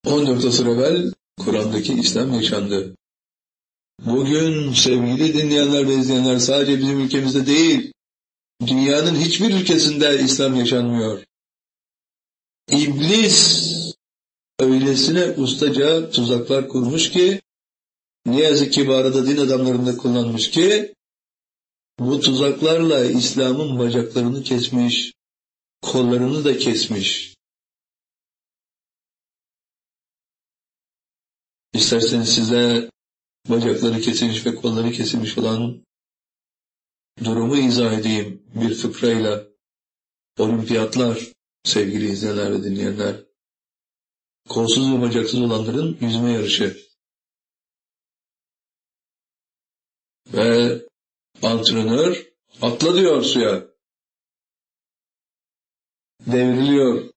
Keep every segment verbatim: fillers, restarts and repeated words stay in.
on dört asır evvel Kur'an'daki İslam yaşandı. Bugün sevgili dinleyenler ve izleyenler sadece bizim ülkemizde değil, dünyanın hiçbir ülkesinde İslam yaşanmıyor. İblis öylesine ustaca tuzaklar kurmuş ki, ne yazık ki bu arada din adamlarında kullanmış ki, bu tuzaklarla İslam'ın bacaklarını kesmiş, kollarını da kesmiş. İsterseniz size bacakları kesilmiş ve kolları kesilmiş olan durumu izah edeyim bir fıkrayla. Olimpiyatlar, sevgili izleyenler ve dinleyenler, kolsuz ve bacaksız olanların yüzme yarışı. Ve antrenör atla diyor suya. Devriliyor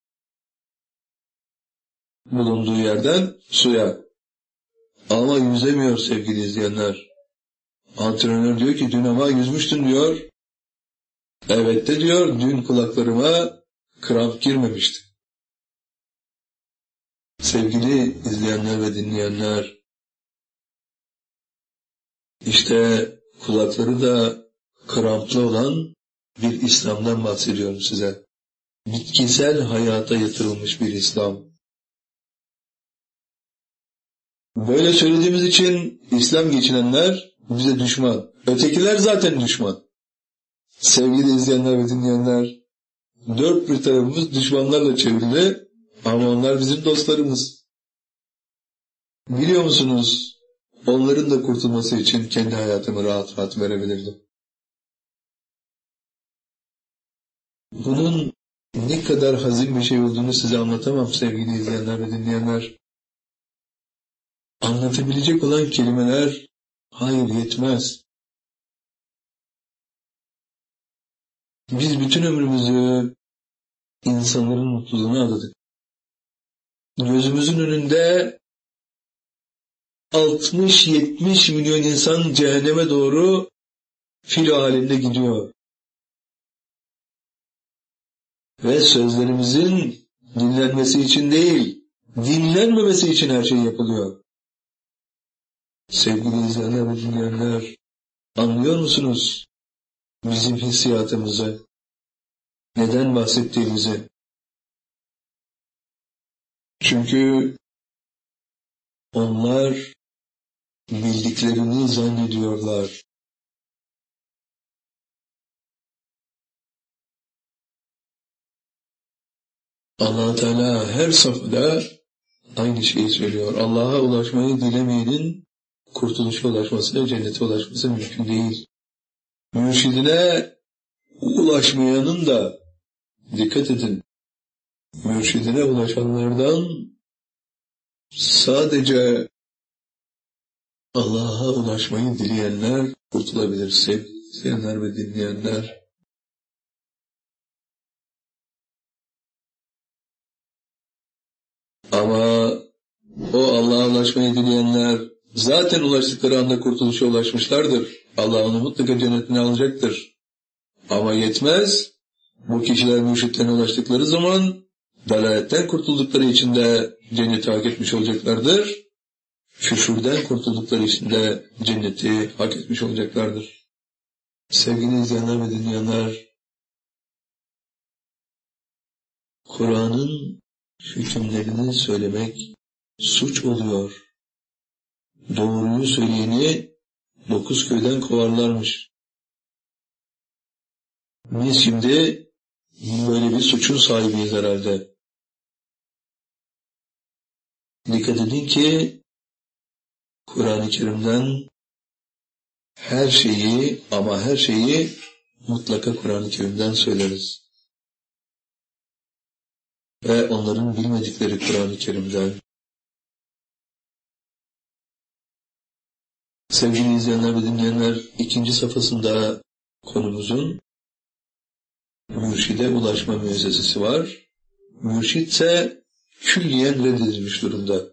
bulunduğu yerden suya. Ama yüzemiyor sevgili izleyenler. Antrenör diyor ki dün ama yüzmüştün diyor. Evet de diyor dün kulaklarıma kramp girmemişti. Sevgili izleyenler ve dinleyenler, işte kulakları da kramplı olan bir İslam'dan bahsediyorum size. Bitkisel hayata yatırılmış bir İslam. Böyle söylediğimiz için İslam geçinenler bize düşman. Ötekiler zaten düşman. Sevgili izleyenler ve dinleyenler, dört bir tarafımız düşmanlarla çevrili ama onlar bizim dostlarımız. Biliyor musunuz? Onların da kurtulması için kendi hayatımı rahat rahat verebilirdim. Bunun ne kadar hazin bir şey olduğunu size anlatamam sevgili izleyenler ve dinleyenler. Anlatabilecek olan kelimeler hayır yetmez. Biz bütün ömrümüzü insanların mutluluğuna adadık. Gözümüzün önünde altmış yetmiş milyon insan cehenneme doğru filo halinde gidiyor. Ve sözlerimizin dinlenmesi için değil, dinlenmemesi için her şey yapılıyor. Sevgili izleyenler ve dinleyenler, anlıyor musunuz bizim hissiyatımızı, neden bahsettiğimizi? Çünkü onlar bildiklerini zannediyorlar. Allah Teala her safhada aynı şeyi söylüyor. Allah'a ulaşmayı dilemeyenin kurtuluşa ulaşması ve cennete ulaşması mümkün değil. Mürşidine ulaşmayanın da, dikkat edin, mürşidine ulaşanlardan sadece Allah'a ulaşmayı dileyenler kurtulabilir. Sevgili izleyenler ve dinleyenler. Ama o Allah'a ulaşmayı dileyenler zaten ulaştıkları anda kurtuluşa ulaşmışlardır. Allah onu mutlaka cennetine alacaktır. Ama yetmez. Bu kişiler mürşitlerine ulaştıkları zaman dalaletten kurtuldukları için de cenneti hak etmiş olacaklardır. Küfürden kurtuldukları için de cenneti hak etmiş olacaklardır. Sevgili izleyenler ve dinleyenler, Kur'an'ın hükümlerini söylemek suç oluyor. Doğruyu söyleyeni dokuz köyden kovarlarmış. Biz şimdi böyle bir suçun sahibiyiz herhalde. Dikkat edin ki Kur'an-ı Kerim'den her şeyi ama her şeyi mutlaka Kur'an-ı Kerim'den söyleriz. Ve onların bilmedikleri Kur'an-ı Kerim'den. Sevgili izleyenler ve dinleyenler, ikinci safhasında konumuzun mürşide ulaşma müessesesi var. Mürşid ise külliyen reddedilmiş durumda.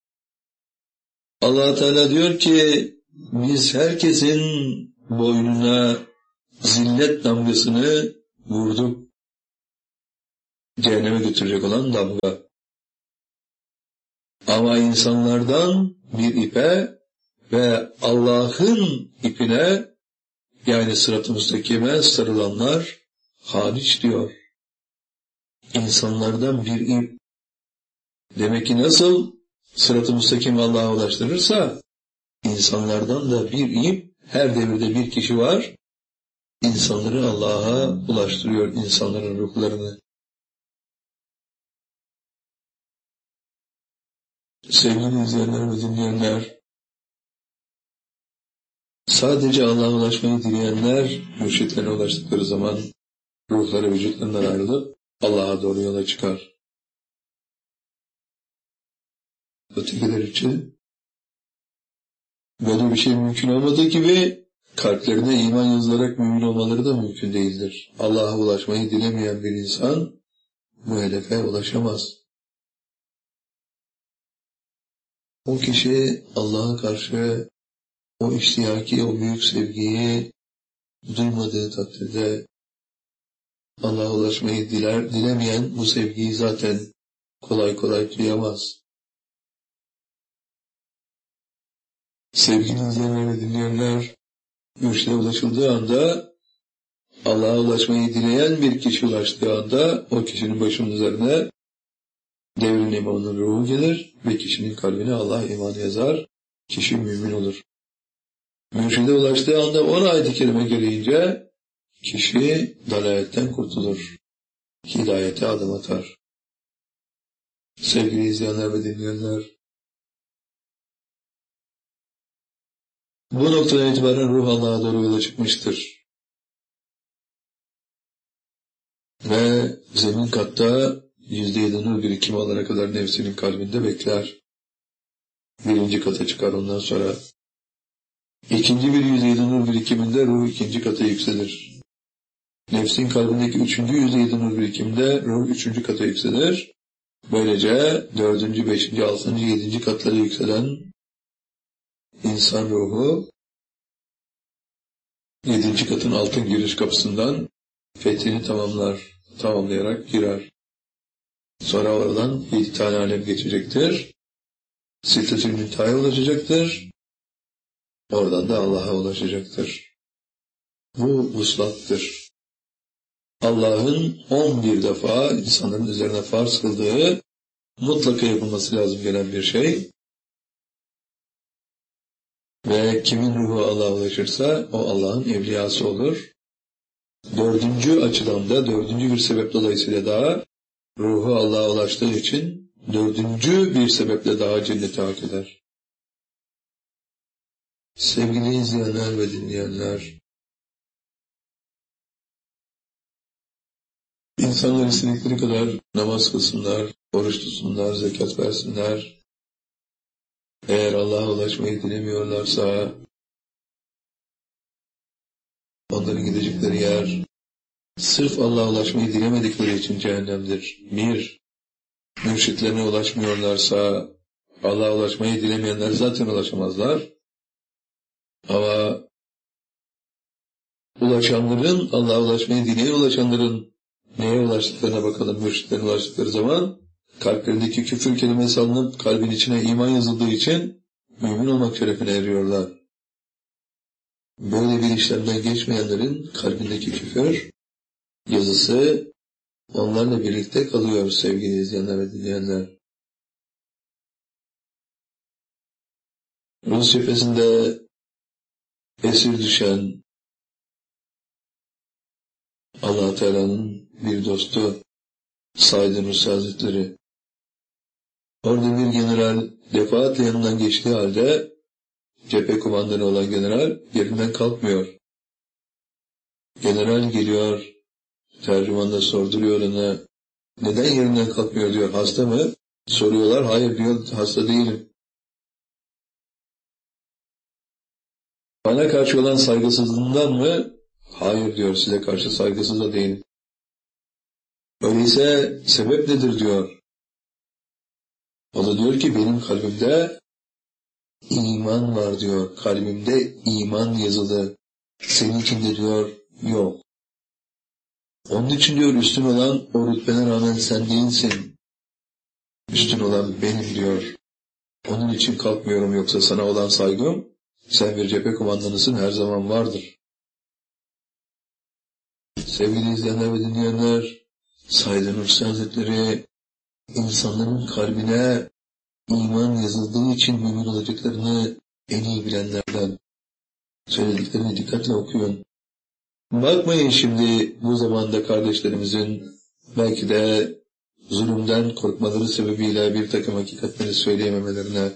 Allah Teala diyor ki biz herkesin boynuna zillet damgasını vurduk. Cehenneme götürecek olan damga. Ama insanlardan bir ipe ve Allah'ın ipine, yani sırat-ı müstakime sarılanlar hariç diyor. İnsanlardan bir ip. Demek ki nasıl sırat-ı müstakim Allah'a ulaştırırsa, insanlardan da bir ip, her devirde bir kişi var, insanları Allah'a ulaştırıyor, insanların ruhlarını. Sevgili izleyenler ve dinleyenler, sadece Allah'a ulaşmayı dileyenler, mürşitlerine ulaştıkları zaman ruhları vücutlarından ayrılıp Allah'a doğru yola çıkar. Ötekiler için böyle bir şey mümkün olmadığı gibi kalplerine iman yazılarak mümin olmaları da mümkün değildir. Allah'a ulaşmayı dilemeyen bir insan bu hedefe ulaşamaz. O kişi Allah'a karşı o iştiyaki, o büyük sevgiyi duymadığı takdirde Allah'a ulaşmayı diler, dilemeyen bu sevgiyi zaten kolay kolay duyamaz. Sevgili izleyenler ve dinleyenler, mürşide ulaşıldığı anda, Allah'a ulaşmayı dileyen bir kişi ulaştığı anda, o kişinin başının üzerine devrin imanının ruhu gelir ve kişinin kalbine Allah imanı yazar, kişi mümin olur. Mürşide ulaştığı anda on ayet-i kerime gereğince kişi dalaletten kurtulur, hidayete adım atar. Sevgili izleyenler ve dinleyenler, bu noktadan itibaren ruh Allah'a doğru yola çıkmıştır. Ve zemin katta yüzde yedi nur birikimi alana kadar nefsinin kalbinde bekler. Birinci kata çıkar ondan sonra. İkinci bir yüzde yedi nur birikiminde ruh ikinci kata yükselir. Nefsin kalbindeki üçüncü yüzde yedi nur birikiminde ruh üçüncü kata yükselir. Böylece dördüncü, beşinci, altıncı, yedinci katlara yükselen insan ruhu yedinci katın altın giriş kapısından fethini tamamlar, tamamlayarak girer. Sonra oradan bir tane alem geçecektir. Sitte-i müntehaya ulaşacaktır. Oradan da Allah'a ulaşacaktır. Bu vuslattır. Allah'ın on bir defa insanların üzerine farz kıldığı, mutlaka yapılması lazım gelen bir şey. Ve kimin ruhu Allah'a ulaşırsa o Allah'ın evliyası olur. Dördüncü açıdan da, dördüncü bir sebep dolayısıyla daha ruhu Allah'a ulaştığı için dördüncü bir sebeple daha cennete hak eder. Sevgili izleyenler ve dinleyenler, insanlar istedikleri kadar namaz kılsınlar, oruç tutsunlar, zekat versinler. Eğer Allah'a ulaşmayı dilemiyorlarsa, onların gidecekleri yer, sırf Allah'a ulaşmayı dilemedikleri için cehennemdir. Bir, mürşitlerine ulaşmıyorlarsa, Allah'a ulaşmayı dilemeyenler zaten ulaşamazlar. Ama ulaşanların, Allah'a ulaşmayı dileyen ulaşanların neye ulaştıklarına bakalım. Mürşitlerine ulaştıkları zaman kalplerindeki küfür kelimesi alınıp kalbin içine iman yazıldığı için mümin olmak şerefine eriyorlar. Böyle bir işlemden geçmeyenlerin kalbindeki küfür yazısı onlarla birlikte kalıyor sevgili izleyenler ve dinleyenler. Rus cephesinde esir düşen Allah Teala'nın bir dostu Said Nursi Hazretleri, orada bir general defaatle yanından geçtiği halde cephe kumandanı olan general yerinden kalkmıyor. General geliyor, tercümanla sorduruyor ona, neden yerinden kalkmıyor diyor, hasta mı? Soruyorlar, hayır diyor, hasta değilim. Bana karşı olan saygısızlığından mı? Hayır diyor, size karşı saygısız da değilim. Öyleyse sebep nedir diyor. O da diyor ki benim kalbimde iman var diyor. Kalbimde iman yazılı. Senin içinde diyor yok. Onun için diyor üstün olan o rütbene rağmen sen değilsin. Üstün olan benim diyor. Onun için kalkmıyorum, yoksa sana olan saygım, sen bir cephe kumandanısın, her zaman vardır. Sevgili izleyenler ve dinleyenler, Said Nursi Hazretleri, insanların kalbine iman yazıldığı için mümin olacaklarını en iyi bilenlerden. Söylediklerini dikkatle okuyun. Bakmayın şimdi bu zamanda kardeşlerimizin belki de zulümden korkmaları sebebiyle bir takım hakikatleri söyleyememelerine.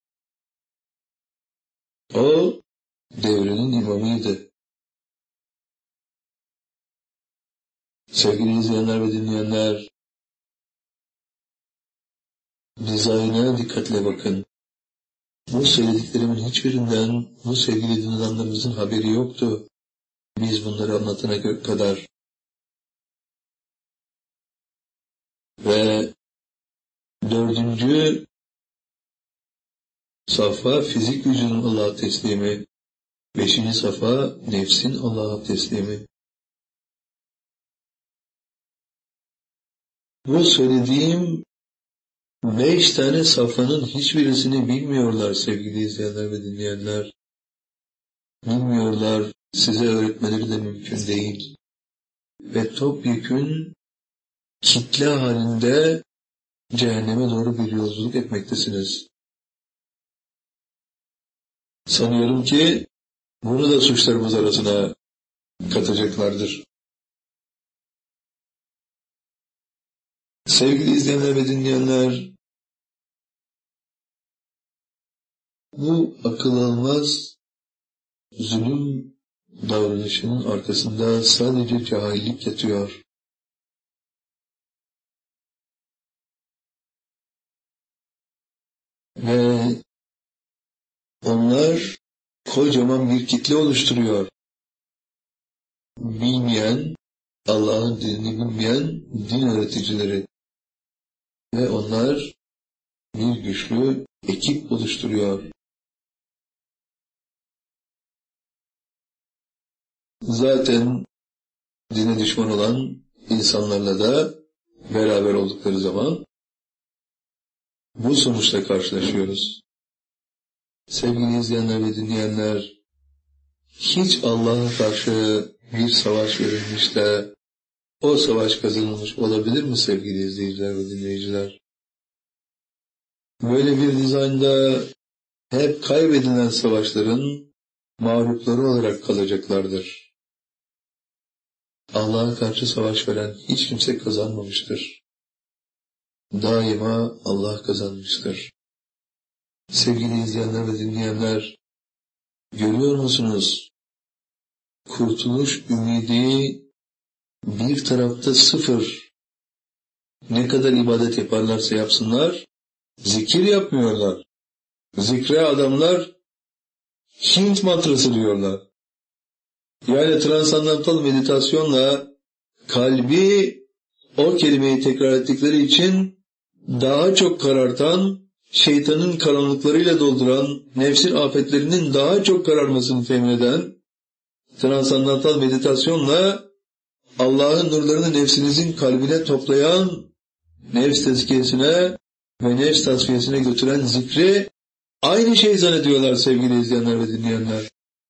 O devrinin imamıydı. Sevgili izleyenler ve dinleyenler, dizaynına dikkatle bakın. Bu söylediklerimin hiçbirinden bu sevgili din adamlarımızın haberi yoktu. Biz bunları anlatana kadar. Ve dördüncü safha fizik gücünün Allah'a teslimi. Beşinci safha nefsin Allah'a teslimi. Bu söylediğim beş tane safhanın hiçbirisini bilmiyorlar sevgili izleyenler ve dinleyenler. Bilmiyorlar, size öğretmeleri de mümkün değil. Ve topyekün kitle halinde cehenneme doğru bir yolculuk etmektesiniz. Sanıyorum ki bunu da suçlarımız arasına katacaklardır. Sevgili izleyenler ve dinleyenler, bu akıl almaz zulüm davranışının arkasında sadece cahillik yatıyor. Ve onlar kocaman bir kitle oluşturuyor. Bilmeyen, Allah'ın dinini bilmeyen din öğreticileri. Ve onlar bir güçlü ekip oluşturuyor. Zaten dine düşman olan insanlarla da beraber oldukları zaman bu sonuçla karşılaşıyoruz. Sevgili izleyenler ve dinleyenler, hiç Allah'a karşı bir savaş verilmiş de o savaş kazanılmış olabilir mi sevgili izleyiciler ve dinleyiciler? Böyle bir dizaynda hep kaybedilen savaşların mağlupları olarak kalacaklardır. Allah'a karşı savaş veren hiç kimse kazanmamıştır. Daima Allah kazanmıştır. Sevgili izleyenler ve dinleyenler, görüyor musunuz? Kurtuluş ümidi bir tarafta sıfır. Ne kadar ibadet yaparlarsa yapsınlar, zikir yapmıyorlar. Zikre adamlar Hint mantrası diyorlar. Yani transandantal meditasyonla kalbi o kelimeyi tekrar ettikleri için daha çok karartan, şeytanın karanlıklarıyla dolduran, nefsin afetlerinin daha çok kararmasını temin eden transandantal meditasyonla Allah'ın nurlarını nefsinizin kalbine toplayan, nefs tezkiyesine ve nefs tasfiyesine götüren zikri aynı şey zannediyorlar sevgili izleyenler ve dinleyenler.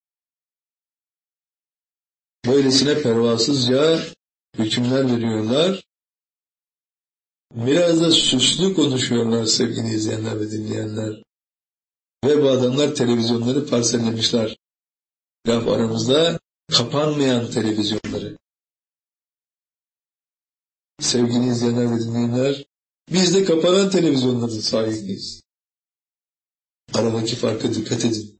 Böylesine pervasızca hükümler veriyorlar. Biraz da süslü konuşuyorlar sevgili izleyenler ve dinleyenler. Ve bu adamlar televizyonları parsellemişler. Laf aramızda kapanmayan televizyonları. Sevgili izleyenler ve dinleyenler, biz de kapanan televizyonların sahibiyiz. Aradaki farka dikkat edin.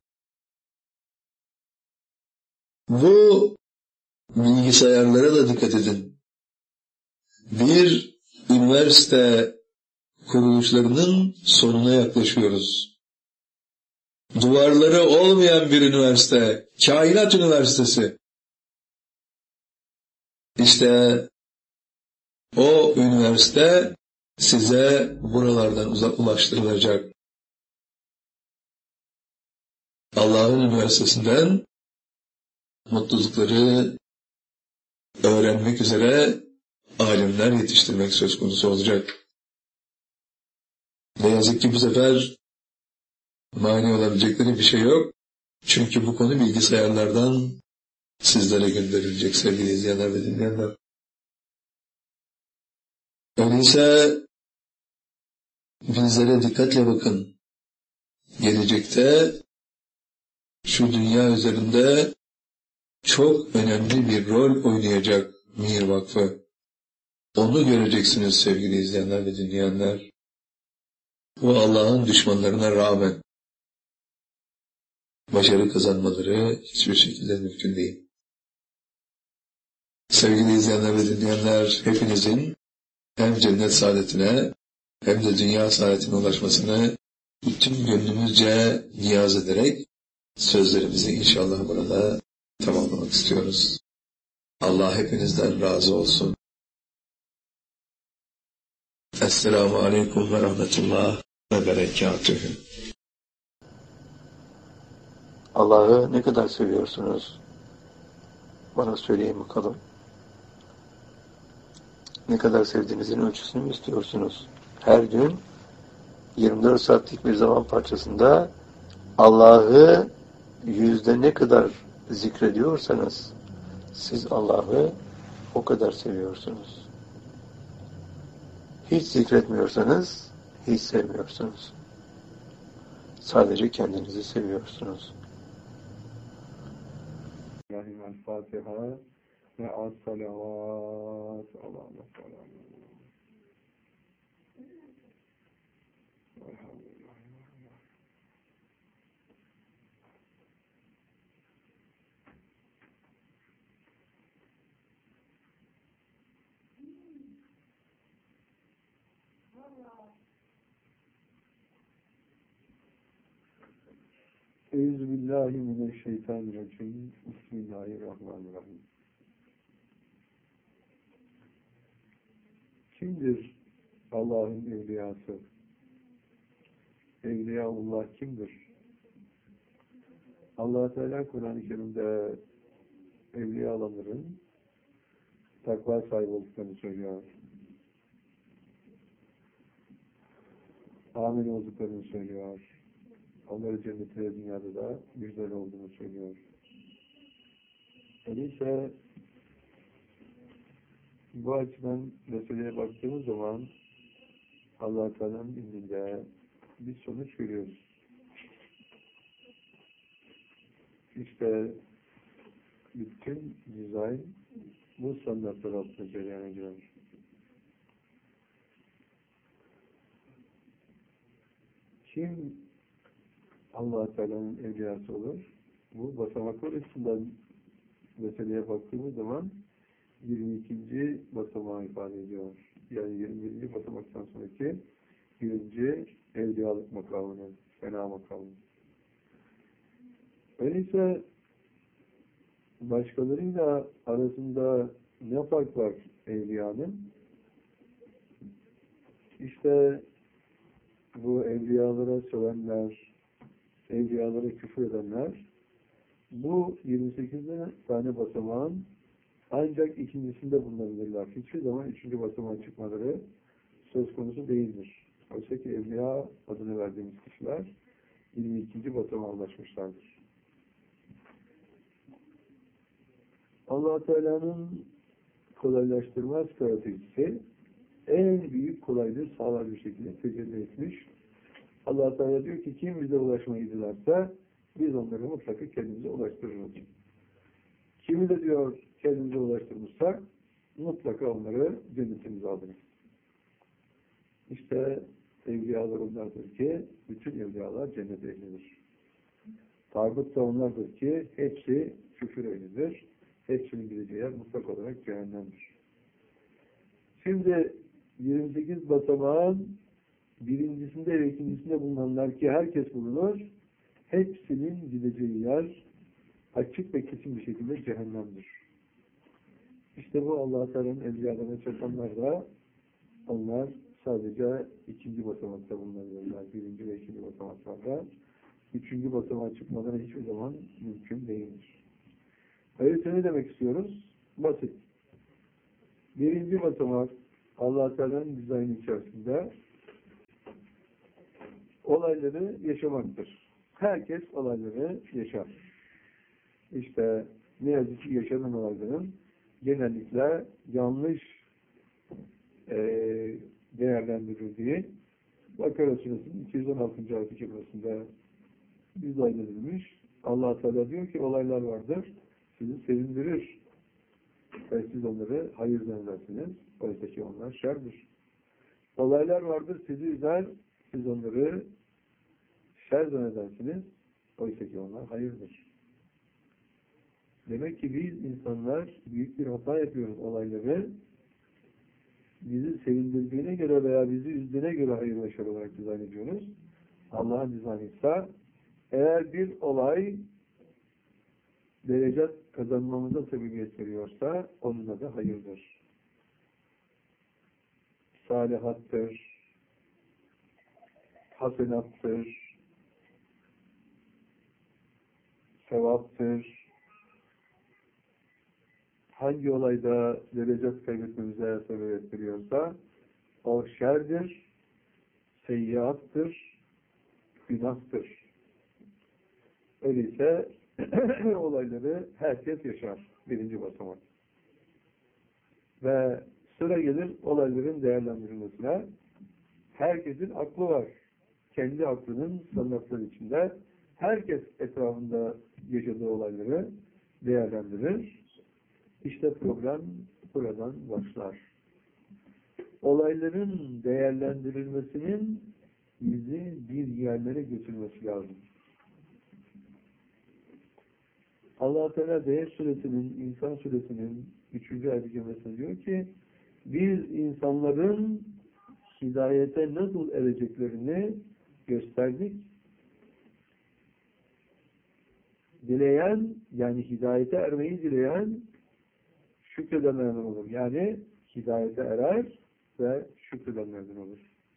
Bu bilgisayarlara da dikkat edin. Bir üniversite kuruluşlarının sonuna yaklaşıyoruz. Duvarları olmayan bir üniversite, kainat üniversitesi. İşte o üniversite size buralardan uzak ulaştırılacak. Allah'ın üniversitesinden mutlulukları öğrenmek üzere alimler yetiştirmek söz konusu olacak. Ne yazık ki bu sefer Mani olabilecekleri bir şey yok. Çünkü bu konu bilgisayarlardan sizlere gönderilecek sevgili izleyenler ve dinleyenler. Öyleyse bizlere dikkatle bakın. Gelecekte şu dünya üzerinde çok önemli bir rol oynayacak Mihir Vakfı. Onu göreceksiniz sevgili izleyenler ve dinleyenler. Bu Allah'ın düşmanlarına rağmen başarı kazanmaları hiçbir şekilde mümkün değil. Sevgili izleyenler ve dinleyenler, hepinizin hem cennet saadetine hem de dünya saadetine ulaşmasını bütün gönlümüzce niyaz ederek sözlerimizi inşallah burada tamamlamak istiyoruz. Allah hepinizden razı olsun. Esselamu Aleyküm ve Rahmetullah ve Berekatühü. Allah'ı ne kadar seviyorsunuz? Bana söyleyin bakalım. Ne kadar sevdiğinizin ölçüsünü mü istiyorsunuz? Her gün yirmi dört saatlik bir zaman parçasında Allah'ı yüzde ne kadar zikrediyorsanız siz Allah'ı o kadar seviyorsunuz. Hiç zikretmiyorsanız hiç sevmiyorsunuz. Sadece kendinizi seviyorsunuz. El Fatiha ve as-salavat. Allah'ına selam. Elhamdülillah. Euzubillahimineşşeytanirracim. Bismillahirrahmanirrahim. Kimdir Allah'ın evliyası? Evliyaullah kimdir? Allah Teala Kur'an-ı Kerim'de evliyaların takva sahibi olduklarını söylüyor. Amin olduklarını söylüyor. Onları cennette ve dünyada da müjdeli olduğunu söylüyor. Öyleyse bu açıdan meseleye baktığımız zaman Allah Teala'nın indinde bir sonuç görüyoruz. İşte bütün dizayn bu standartlar altında cereyan ediyor. Kim Allah Teala'nın evliyası olur? Bu basamaklar açısından meseleye baktığımız zaman yirmi ikinci basamağı ifade ediyor. Yani yirmi birinci basamaktan sonraki birinci evliyalık makamını, fena makamını. Öyleyse başkalarıyla arasında ne fark var evliyanın? İşte bu evliyalara sövenler, evliyalara küfür edenler, bu yirmi sekiz tane basamağın ancak ikincisinde bulunabilirler. Hiçbir zaman üçüncü basamağa çıkmaları söz konusu değildir. Oysa ki evliya adını verdiğimiz kişiler yirmi ikinci basamağa ulaşmışlardır. Allah Teala'nın kolaylaştırma stratejisi en büyük kolaylığı sağlar bir şekilde tecelli etmiş. Allah Teala diyor ki kim bize ulaşmayı dilerse biz onları mutlaka kendimize ulaştırırız. Kimi de diyor kendimize ulaştırmışsak mutlaka onları cennetimize alırız. İşte evliyalar onlardır ki bütün evliyalar cennet ehlidir. Tağut da onlardır ki hepsi küfür ehlidir. Hepsinin gideceği yer mutlak olarak cehennemdir. Şimdi yirmi sekiz basamağın birincisinde ve ikincisinde bulunanlar ki herkes bulunur, hepsinin gideceği yer açık ve kesin bir şekilde cehennemdir. İşte bu Allah Teala'nın evliyalarına çatanlar da onlar sadece ikinci basamakta bulunabilirler. Birinci ve ikinci basamaklarda. Üçüncü basamağa çıkmaları hiçbir zaman mümkün değildir. Öyleyse ne demek istiyoruz? Basit. Birinci basamak Allah Teala'nın dizaynı içerisinde olayları yaşamaktır. Herkes olayları yaşar. İşte ne yazık ki yaşanan olayların genellikle yanlış e, değerlendirildiği Bakara Suresinin iki yüz on altıncı ayet-i kerimesinde izah edilmiş. Allah Teala diyor ki olaylar vardır, sizi sevindirir ve siz onları hayır zannedersiniz. Oysa ki onlar şerdir. Olaylar vardır, sizi üzer, siz onları şer zannedersiniz. Oysa ki onlar hayırdır. Demek ki biz insanlar büyük bir hata yapıyoruz olayları. Bizi sevindirdiğine göre veya bizi üzdüğüne göre hayır ve şer olarak dizayn ediyoruz. Allah'ın dizaynı ise eğer bir olay derece kazanmamıza sebebiyet veriyorsa onun adı hayırdır. Salihattır, hasenattır, sevaptır. Hangi olayda derece kaybetmemize sebebiyet veriyorsa o şerdir, seyyiattır, günahtır. Öyleyse olayları herkes yaşar. Birinci basamak. Ve sıra gelir olayların değerlendirilmesine. Herkesin aklı var. Kendi aklının sınırları içinde herkes etrafında yaşadığı olayları değerlendirir. İşte problem buradan başlar. Olayların değerlendirilmesinin bizi bir yerlere götürmesi lazım. Allah-u Teala Değer Suresinin, İnsan Suresinin üçüncü ayet-i kerimesinde diyor ki biz insanların hidayete nasıl ereceklerini gösterdik. Dileyen, yani hidayete ermeyi dileyen şükredenlerden olur. Yani hidayete erer ve şükredenlerden olur.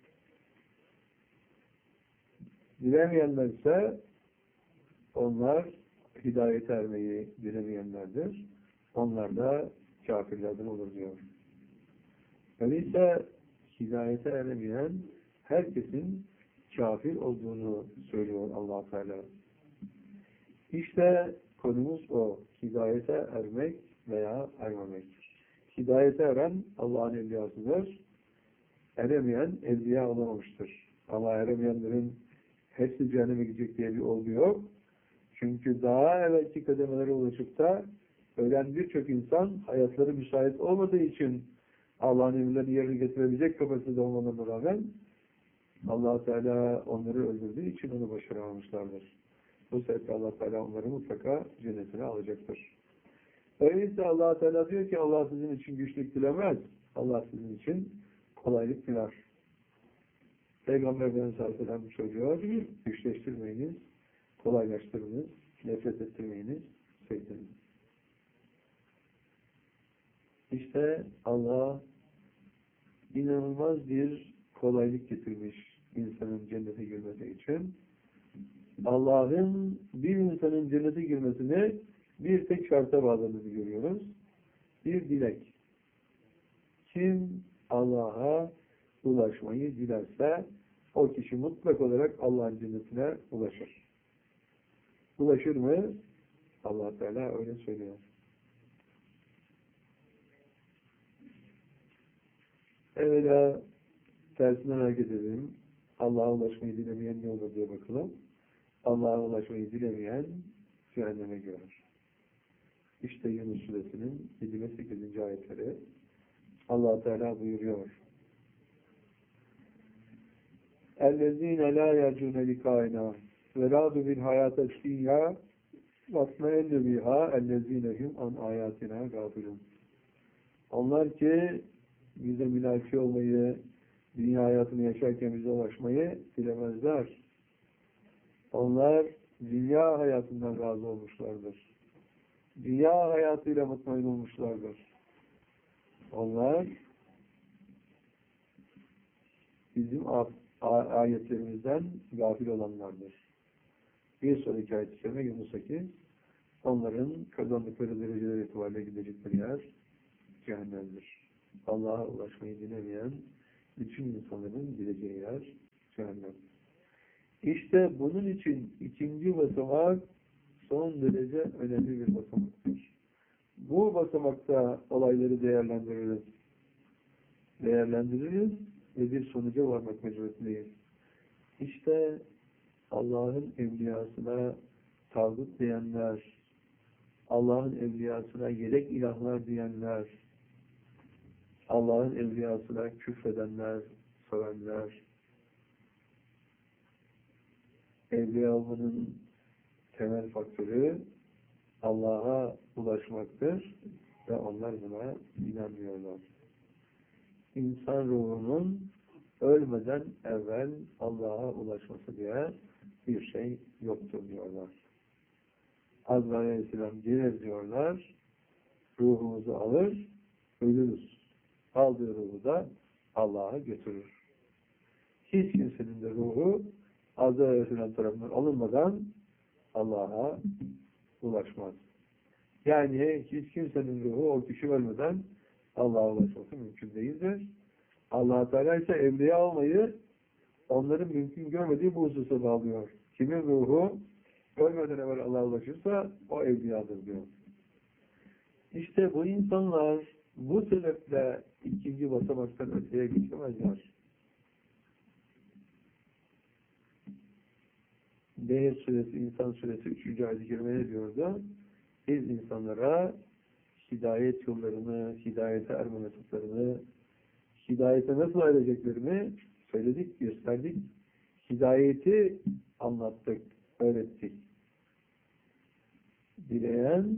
Dilemeyenler ise onlar hidayete ermeyi dilemeyenlerdir. Onlar da kafirlerden olur diyor. Öyleyse hidayete eremeyen herkesin kafir olduğunu söylüyor Allah Teala. İşte konumuz o. Hidayete ermek veya ermemek. Hidayete eren Allah'ın evliyasıdır. Eremeyen evliya olamamıştır. Ama eremeyenlerin hepsi cehenneme gidecek diye bir olgu yok. Çünkü daha evvelki kademelere ulaşıp da ölen birçok insan hayatları müsait olmadığı için Allah'ın emirlerini yerine getirebilecek kapasitede olmalarına rağmen Allah Teala onları öldürdüğü için onu başaramamışlardır. Bu sebeple Allah Teala onları mutlaka cennetine alacaktır. Öyleyse Allah Teala diyor ki Allah sizin için güçlük dilemez. Allah sizin için kolaylık diler. Peygamber Efendimiz Aleyhisselam söylüyor, güçleştirmeyiniz, kolaylaştırınız, nefret ettirmeyiniz, sevdiriniz. İşte Allah inanılmaz bir kolaylık getirmiş insanın cennete girmesi için. Allah'ın bir insanın cennete girmesini bir tek şarta bağladığını görüyoruz. Bir dilek. Kim Allah'a ulaşmayı dilerse o kişi mutlak olarak Allah'ın cennetine ulaşır. Ulaşır mı? Allah Teala öyle söylüyor. Evvela tersinden hareket edelim. Allah'a ulaşmayı dilemeyen ne olur diye bakalım. Allah'a ulaşmayı dilemeyen cehenneme girer. İşte Yunus Suresinin yedi ve sekizinci ayetleri. Allah Teala buyuruyor. اَلَّذ۪ينَ لَا يَرْجُونَ لِقَائِنَا وَرَادُ بِالْحَيَاةَ الدُّنْيَا وَاطْمَئَنُّ بِهَا اَلَّذ۪ينَ هُمْ عَنْ آيَاتِنَا غَافِلُونَ. Onlar ki bize mülaki olmayı, dünya hayatını yaşarken bize ulaşmayı dilemezler. Onlar dünya hayatından razı olmuşlardır. Dünya hayatıyla mutmain olmuşlardır. Onlar bizim ayetlerimizden gafil olanlardır. Bir sonraki ayet-i kerime Yunus sekiz. Onların kazandıkları dereceler itibariyle gidecekleri yer cehennemdir. Allah'a ulaşmayı dilemeyen bütün insanların gideceği yer cehennem. İşte bunun için ikinci basamak son derece önemli bir basamaktır. Bu basamakta olayları değerlendiririz. Değerlendiririz ve bir sonuca varmak mecburiyetindeyiz. İşte Allah'ın evliyasına tağut diyenler, Allah'ın evliyasına yedek ilahlar diyenler, Allah'ın evliyasına küfredenler, sövenler, evliya olmanın temel faktörü Allah'a ulaşmaktır ve onlar buna inanmıyorlar. İnsan ruhunun ölmeden evvel Allah'a ulaşması diye bir şey yoktur diyorlar. Azrail Aleyhisselam gelir diyorlar, ruhumuzu alır, ölürüz. Aldığı ruhu da Allah'a götürür. Hiç kimsenin de ruhu Azrail Aleyhisselam tarafından alınmadan Allah'a ulaşmaz. Yani hiç kimsenin ruhu o kişi ölmeden Allah'a ulaşması mümkün değildir. Allah Teala ise evliya olmayı onların mümkün görmediği bu hususa bağlıyor. Kimin ruhu ölmeden evvel Allah'a ulaşırsa o evliyadır diyor. İşte bu insanlar bu sebeple ikinci basamaktan öteye geçemezler. Nehir suresi, İnsan suresi üçüncü ayet-i kerime ne diyordu? Biz insanlara hidayet yollarını, hidayete erme mesutlarını, hidayete nasıl ereceklerini söyledik, gösterdik. Hidayeti anlattık, öğrettik. Dileyen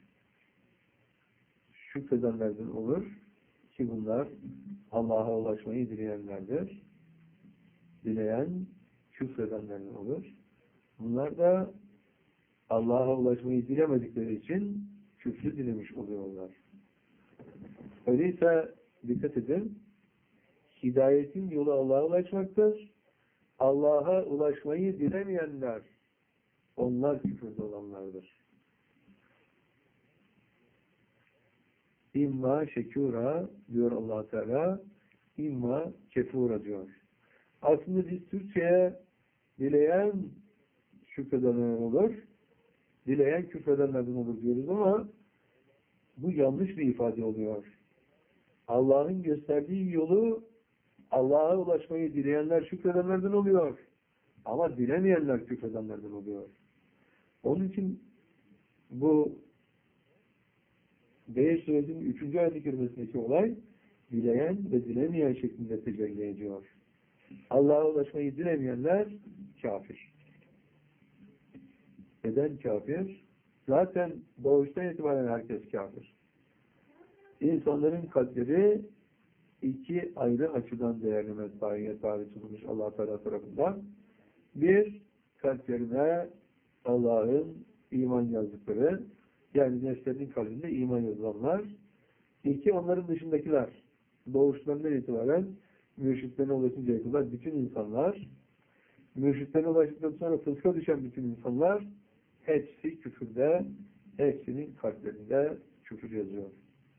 şükredenlerden olur ki bunlar Allah'a ulaşmayı dileyenlerdir. Dileyen küfredenlerden olur. Bunlar da Allah'a ulaşmayı dilemedikleri için küfrü dilemiş oluyorlar. Öyleyse dikkat edin, hidayetin yolu Allah'a ulaşmaktır. Allah'a ulaşmayı dilemeyenler, onlar küfürde olanlardır. İmma şekura diyor Allah Teala, imma kefura diyor. Aslında biz Türkçe'ye dileyen şükredenler olur, dileyen küfredenlerden olur diyoruz ama bu yanlış bir ifade oluyor. Allah'ın gösterdiği yolu Allah'a ulaşmayı dileyenler şükredenlerden oluyor. Ama dilemeyenler küfredenlerden oluyor. Onun için bu Beş suresinin üçüncü ayet-i kerimesindeki olay dileyen ve dilemeyen şeklinde tecelli ediyor. Allah'a ulaşmayı dilemeyenler kafir. Neden kafir? Zaten doğuştan itibaren herkes kafir. İnsanların kalpleri iki ayrı açıdan değerlemeye tabi tutulmuş Allah Teala tarafından. Bir, kalplerine Allah'ın iman yazdıkları, yani nefslerin kalbinde iman yazılanlar. İki, onların dışındakiler. Doğuşlarından itibaren mürşitlerine ulaşıncaya kadar bütün insanlar, mürşitlerine ulaştıktan sonra fıska düşen bütün insanlar, hepsi küfürde, hepsinin kalplerinde küfür yazıyor.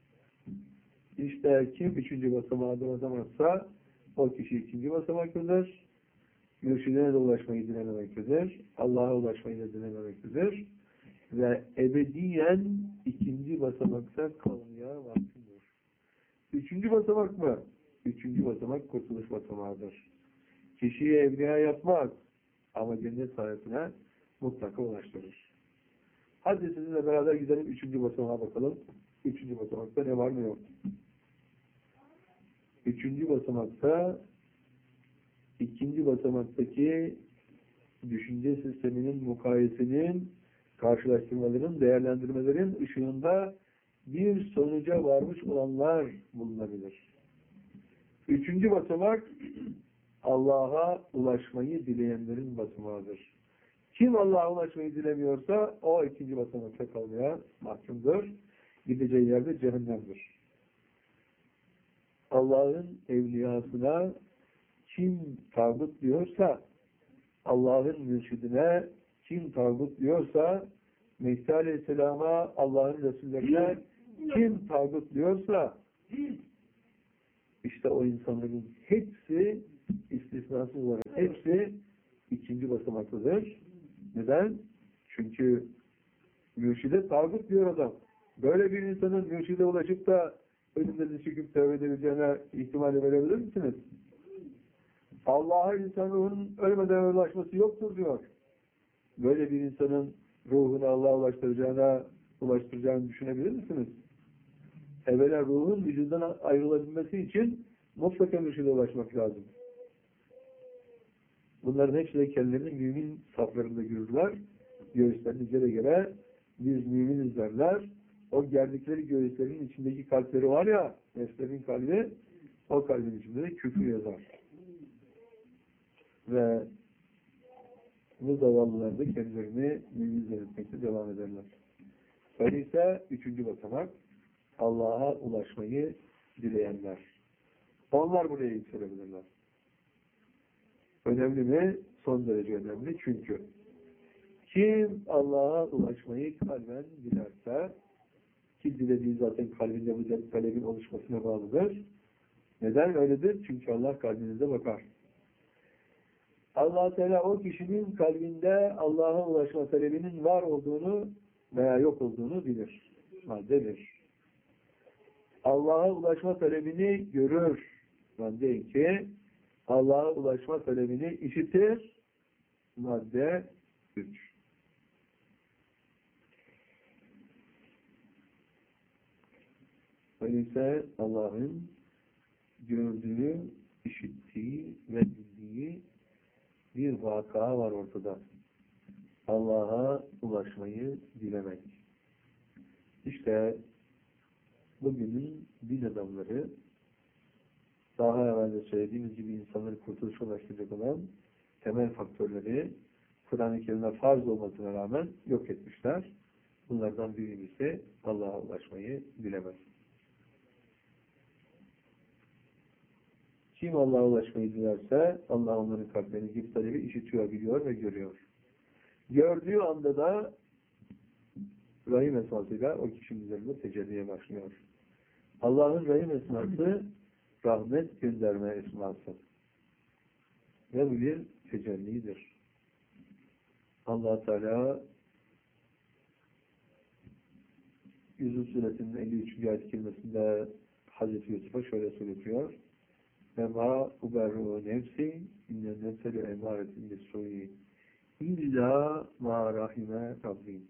İşte kim üçüncü basamağa ulaşamazsa o kişi ikinci basamaktadır. Mürşidine de ulaşmayı dilememektedir. Allah'a ulaşmayı da dilememektedir. Ve ebediyen ikinci basamakta kalmaya mahkumdur. Üçüncü basamak mı? Üçüncü basamak kurtuluş basamağıdır. Kişiyi evliya yapmaz ama cennet sahibine mutlaka ulaştırır. Hadi sizinle beraber gidelim üçüncü basamağa bakalım. Üçüncü basamakta ne var ne yok? Üçüncü basamakta ikinci basamaktaki düşünce sisteminin mukayesinin, karşılaştırmaların, değerlendirmelerin ışığında bir sonuca varmış olanlar bulunabilir. Üçüncü basamak Allah'a ulaşmayı dileyenlerin basamağıdır. Kim Allah'a ulaşmayı dilemiyorsa o ikinci basamakta kalmaya mahkumdur. Gideceği yerde cehennemdir. Allah'ın evliyasına kim tağut diyorsa, Allah'ın mürşidine kim tağut diyorsa, Mehdi Aleyhisselam'a, Allah'ın Resullerine kim tağut diyorsa, işte o insanların hepsi istisnasız olarak hepsi ikinci basamaklıdır. Neden? Çünkü mürşide tağut diyor adam. Böyle bir insanın mürşide ulaşıp da önünde çıkıp tövbe edebileceğine ihtimali verebilir misiniz? Allah'a insan ruhunun ölmeden ulaşması yoktur diyor. Böyle bir insanın ruhunu Allah'a ulaştıracağına, ulaştıracağını düşünebilir misiniz? Evvela ruhun vücuddan ayrılabilmesi için mutlaka mürşide ulaşmak lazım. Bunların hepsi de kendilerini mümin saflarında görürler. Göğüslerini gere gere biz müminiz derler. O gerdikleri göğüslerin içindeki kalpleri var ya, nefslerin kalbi, o kalbin içinde de küfür yazar. Ve bu zavallılar da kendilerini mümin zannetmekte devam ederler. Öyleyse üçüncü basamak, Allah'a ulaşmayı dileyenler. Onlar buraya yükselebilirler. Önemli mi? Son derece önemli. Çünkü kim Allah'a ulaşmayı kalben dilerse, ki dilediği zaten kalbinde bu talebin oluşmasına bağlıdır. Neden öyledir? Çünkü Allah kalbinize bakar. Allah Teala o kişinin kalbinde Allah'a ulaşma talebinin var olduğunu veya yok olduğunu bilir. Maddedir. Allah'a ulaşma talebini görür. Madde iki. Allah'a ulaşma talebini işitir. Madde üç. Öyleyse Allah'ın gördüğü, işittiği ve bildiği bir vaka var ortada. Allah'a ulaşmayı dilemek. İşte bugünün din adamları, daha evvel de söylediğimiz gibi insanları kurtuluşa ulaştıracak olan temel faktörleri Kur'an-ı Kerim'e farz olmasına rağmen yok etmişler. Bunlardan birincisi Allah'a ulaşmayı dilemez. Kim Allah'a ulaşmayı dilerse Allah onların kalplerini gibi talebi işitiyor, biliyor ve görüyor. Gördüğü anda da Rahim esmasıyla o kişinin üzerinde tecelliye başlıyor. Allah'ın Rahim esması rahmet gönderme esması. Ve bu bir tecellidir. Allah Teala Yusuf Suresinin elli üçüncü ayet kelimesinde Hazreti Yusuf'a şöyle söylüyor. Mema uberru nefsi inne nefseli emaretin bissuyi illa ma rahime Rabbim.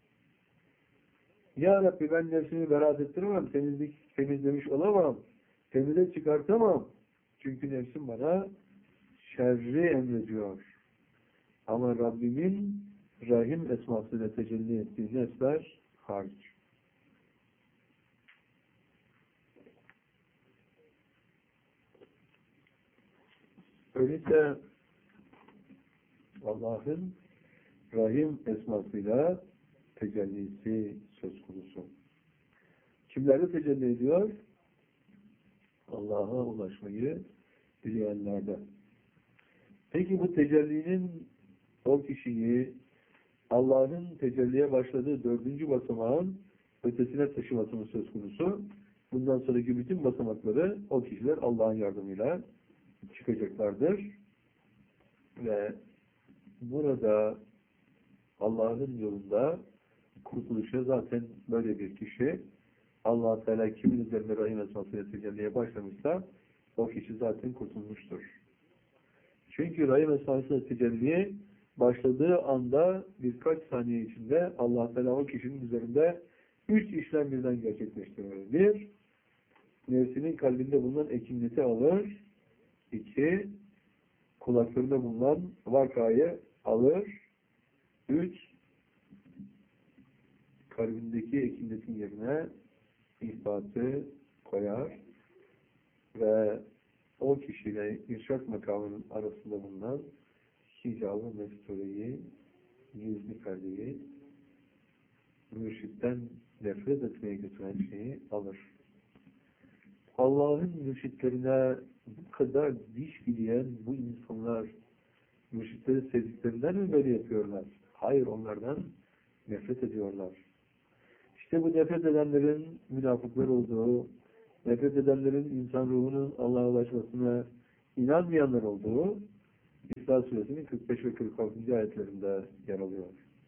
Ya Rabbi ben nefsimi beraat ettiremem, temizlik, temizlemiş olamam, temize çıkartamam. Çünkü nefsim bana şerri emrediyor. Ama Rabbimin Rahim esmasıyla tecelli ettiği nefsler hariç. Öyleyse Allah'ın Rahim esmasıyla tecellisi söz konusu. Kimlerde tecelli ediyor? Allah'a ulaşmayı dileyenlerde. Peki bu tecellinin o kişiyi Allah'ın tecelliye başladığı dördüncü basamağın ötesine taşıması mı söz konusu? Bundan sonraki bütün basamakları o kişiler Allah'ın yardımıyla çıkacaklardır. Ve burada Allah'ın yolunda kurtuluşa zaten böyle bir kişi Allah Teala kimin üzerinde Rahim esmasıyla tecelliye başlamışsa o kişi zaten kurtulmuştur. Çünkü Rahim esmasıyla tecelliye başladığı anda birkaç saniye içinde Allah Teala o kişinin üzerinde üç işlem birden gerçekleştirir. Bir, nefsinin kalbinde bulunan ekinleti alır. İki, kulaklarında bulunan vakayı alır. Üç, kalbindeki ekinletin yerine ispatı koyar ve o kişiyle irşad makamının arasında bulunan hicab-ı mestureyi, gizli perdeyi, mürşitten nefret etmeye götüren şeyi alır. Allah'ın mürşitlerine bu kadar diş bileyen bu insanlar mürşitleri sevdiklerinden mi böyle yapıyorlar? Hayır, onlardan nefret ediyorlar. İşte bu nefret edenlerin münafıklar olduğu, nefret edenlerin insan ruhunun Allah'a ulaşmasına inanmayanlar olduğu İsra Suresinin kırk beş ve kırk altıncı ayetlerinde yer alıyor.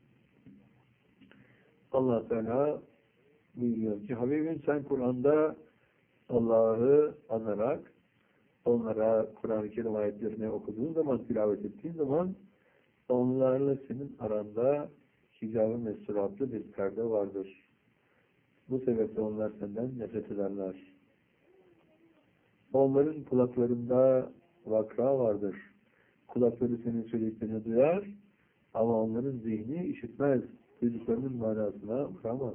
Allah Teala buyuruyor ki Habibim sen Kur'an'da Allah'ı anarak onlara Kur'an-ı Kerim ayetlerini okuduğun zaman, tilavet ettiğin zaman onlarla senin aranda hicab-ı mesuratlı bir perde vardır. Bu sebeple onlar senden nefret ederler. Onların kulaklarında vakra vardır. Kulakları senin söylediklerini duyar ama onların zihni işitmez. Duyduklarının manasına varamaz.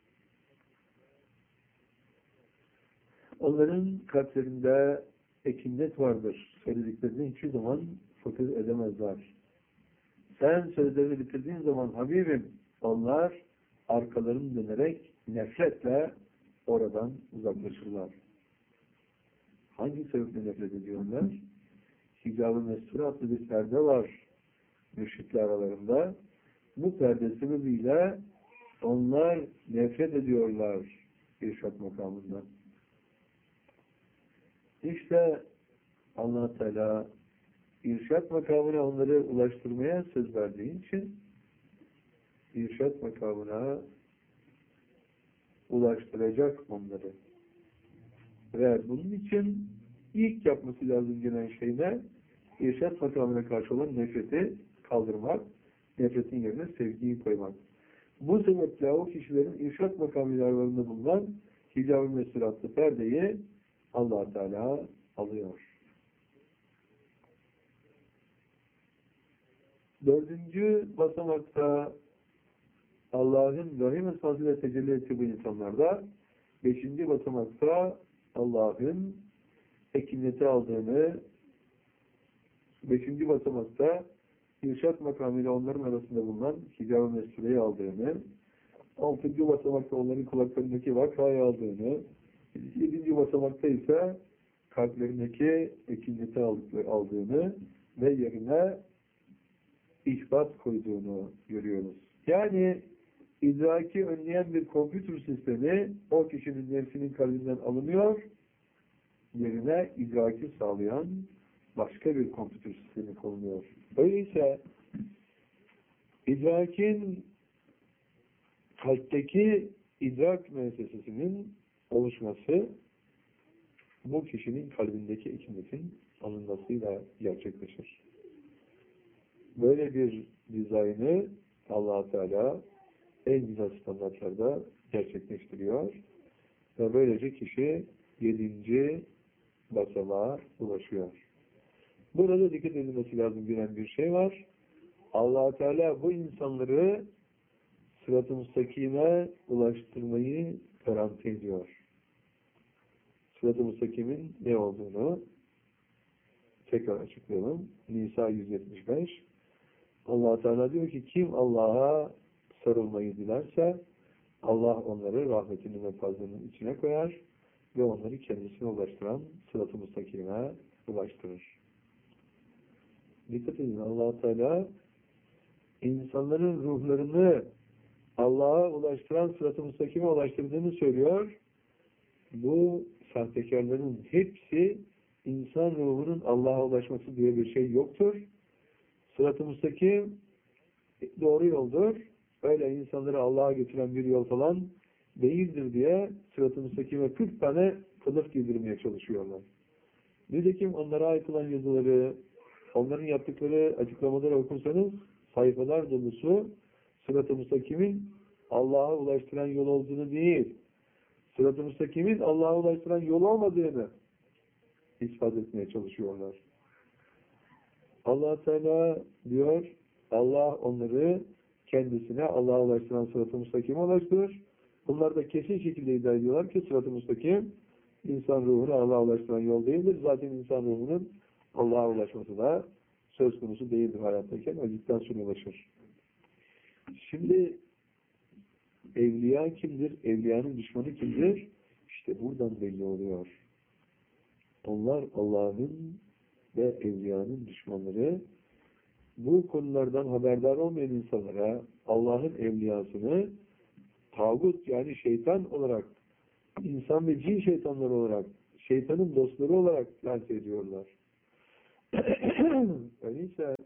Onların kalplerinde ekinnet vardır. Söylediklerini hiçbir zaman fakir edemezler. Sen sözlerini bitirdiğin zaman Habibim onlar arkalarını dönerek nefretle oradan uzaklaşırlar. Hangi sebeple nefret ediyorlar? Hicab-ı Mestur adlı bir perde var mürşitler aralarında. Bu perde sebebiyle onlar nefret ediyorlar irşad makamından. İşte Allah Teala irşad makamına onları ulaştırmaya söz verdiği için irşad makamına ulaştıracak onları. Ve bunun için ilk yapması lazım gelen şey ne? İrşad makamına karşı olan nefreti kaldırmak, nefretin yerine sevgiyi koymak. Bu sebeple o kişilerin irşad makamlarında bulunan hicab-ı mesuratlı perdeyi Allah Teala alıyor. Dördüncü basamakta Allah'ın rahim esmasıyla tecelli ettiği bu insanlarda, beşinci basamakta Allah'ın ekineti aldığını, beşinci basamakta irşad makamıyla onların arasında bulunan hicab-ı mesureyi aldığını, altıncı basamakta onların kulaklarındaki vakrayı aldığını, yedinci basamakta ise kalplerindeki ekineti aldığını ve yerine ihbat koyduğunu görüyoruz. Yani idraki önleyen bir kompütür sistemi o kişinin nefsinin kalbinden alınıyor, yerine idraki sağlayan başka bir kompütür sistemi konuluyor. Öyleyse idrakin kalpteki idrak müessesesinin oluşması bu kişinin kalbindeki ekinetin alınmasıyla gerçekleşir. Böyle bir dizaynı Allah Teala en güzel standartlarda gerçekleştiriyor ve böylece kişi yedinci basamağa ulaşıyor. Burada dikkat edilmesi lazım bilen bir şey var. Allah Teala bu insanları sırat-ı müstakime ulaştırmayı garanti ediyor. Sırat-ı müstakimin ne olduğunu tekrar açıklayalım. Nisa yüz yetmiş beş. Allah Teala diyor ki kim Allah'a sarılmayı dilerse Allah onları rahmetinin ve fazlının içine koyar ve onları kendisine ulaştıran sırat-ı müstakime ulaştırır. Dikkat edin, Allah Teala insanların ruhlarını Allah'a ulaştıran sırat-ı müstakime ulaştırdığını söylüyor. Bu sahtekarların hepsi insan ruhunun Allah'a ulaşması diye bir şey yoktur. Sırat-ı müstakim doğru yoldur. Öyle insanları Allah'a götüren bir yol falan değildir diye sırat-ı müstakime kırk tane kılıf giydirmeye çalışıyorlar. Nitekim onlara ait olan yazıları, onların yaptıkları açıklamaları okursanız sayfalar dolusu sırat-ı müstakimin Allah'a ulaştıran yol olduğunu değil, sırat-ı müstakimin Allah'a ulaştıran yol olmadığını ispat etmeye çalışıyorlar. Allah Teala diyor, Allah onları kendisine Allah'a ulaştıran sırat-ı müstakime ulaştırır. Bunlar da kesin şekilde iddia ediyorlar ki sırat-ı müstakim insan ruhunu Allah'a ulaştıran yol değildir. Zaten insan ruhunun Allah'a ulaşması da söz konusu değildir hayattayken. Öldükten sonra ulaşır. Şimdi evliya kimdir? Evliyanın düşmanı kimdir? İşte buradan belli oluyor. Onlar Allah'ın ve evliyanın düşmanları. Bu konulardan haberdar olmayan insanlara Allah'ın evliyasını tağut yani şeytan olarak, insan ve cin şeytanları olarak, şeytanın dostları olarak lanse ediyorlar. Öyleyse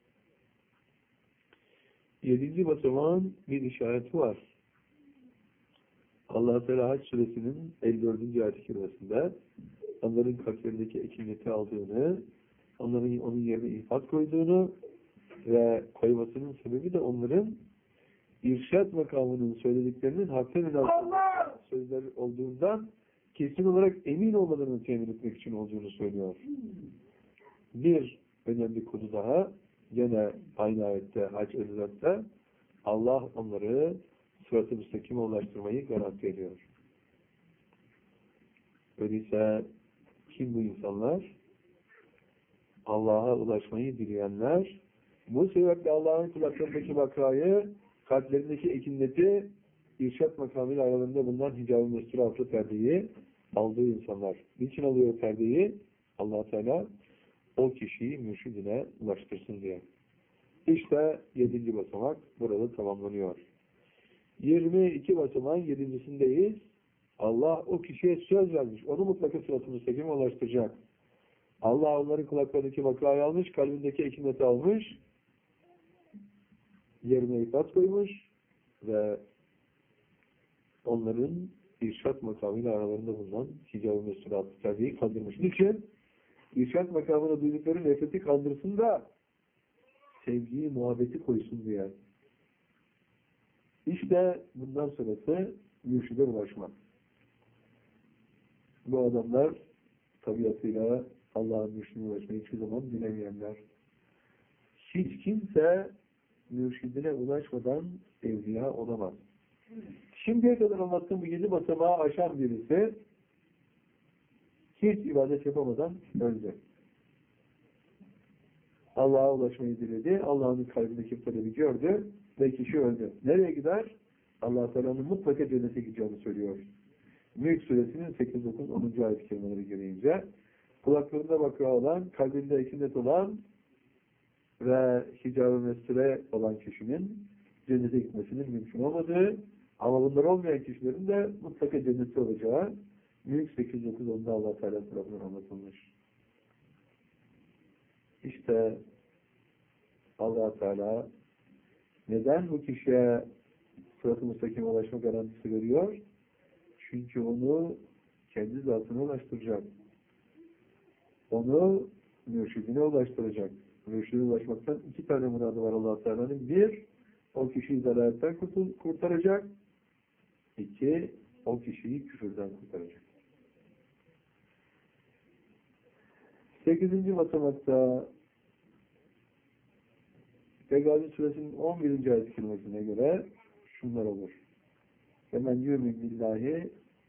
yedinci basamağın bir işareti var. Allah-u Teala Hac suresinin elli dördüncü ayet-i kerimesinde onların kalplerindeki ekinleti aldığını, onların onun yerine infak koyduğunu ve koymasının sebebi de onların irşad makamının söylediklerinin haktan inançlı sözler olduğundan kesin olarak emin olmalarını temin etmek için olduğunu söylüyor. Bir önemli konu daha, gene aynı ayette Hac elli dörtte Allah onları sırat-ı müstakime ulaştırmayı garanti ediyor. Öyleyse kim bu insanlar? Allah'a ulaşmayı dileyenler, bu sebeple Allah'ın kulaklarındaki vakayı, kalplerindeki ekinleti, irşad makamıyla aralarında bulunan hicab-ı mestur altı perdeyi aldığı insanlar. Niçin alıyor perdeyi? Allah-u Teala o kişiyi mürşidine ulaştırsın diye. İşte yedinci basamak burada tamamlanıyor. yirmi iki basamağın yedincisindeyiz. Allah o kişiye söz vermiş. Onu mutlaka sırat-ı müstakime ulaştıracak. Allah onların kulaklarındaki vakayı almış, kalbindeki ekinleti almış, yerine ifat koymuş ve onların irşad makamıyla aralarında bulunan hicab-ı mesulat terbiyeyi kaldırmış. Niçin? İrşad makamına duydukları nefreti kaldırsın da sevgiyi, muhabbeti koysun diye. İşte bundan sonrası mürşide ulaşmak. Bu adamlar tabiatıyla Allah'ın mürşidine ulaşmayı hiçbir zaman bilemeyenler. Hiç kimse mürşidine ulaşmadan evliya olamaz. Şimdiye kadar anlattığım bu yedi basamağı aşan birisi hiç ibadet yapamadan öldü. Allah'a ulaşmayı diledi. Allah'ın kalbindeki talebi gördü ve kişi öldü. Nereye gider? Allah-u Teala'nın mutlaka cennete gideceğini söylüyor. Mülk suresinin sekiz dokuz onuncu ayet-i kerimeleri gereğince kulaklarında vakıa olan, kalbinde ekinlet olan ve hicab-ı mesture olan kişinin cennete gitmesinin mümkün olmadığı ama bunlar olmayan kişilerin de mutlaka cennette olacağı Mülk sekiz dokuz onda Allah Teala tarafından anlatılmış. İşte Allah Teala neden bu kişiye sırat-ı müstakime ulaşma garantisi veriyor? Çünkü onu kendi zatına ulaştıracak. Onu mürşidine ulaştıracak. Mürşidine ulaşmaktan iki tane muradı var Allah Teala'nın. Bir, o kişiyi dalaletten kurtaracak. İki, o kişiyi küfürden kurtaracak. Sekizinci basamakta Tegâbün suresinin on birinci ayet-i kerimesine göre şunlar olur. Hemen yürümün billahi